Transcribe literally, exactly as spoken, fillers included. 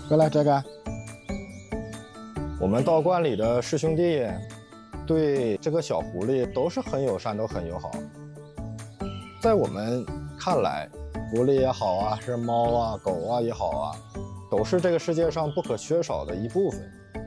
过来，这个。 我们道观里的师兄弟对这个小狐狸都是很友善，都很友好。在我们看来，狐狸也好啊，是猫啊、狗啊也好啊，都是这个世界上不可缺少的一部分。